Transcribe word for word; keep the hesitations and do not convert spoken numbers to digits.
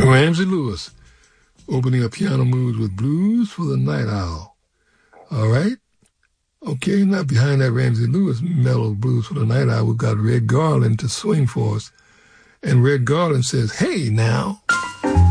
Ramsey Lewis, opening up Piano Moves with Blues for the Night Owl. All right? Okay, now behind that Ramsey Lewis mellow Blues for the Night Owl, we've got Red Garland to swing for us. And Red Garland says, hey, now.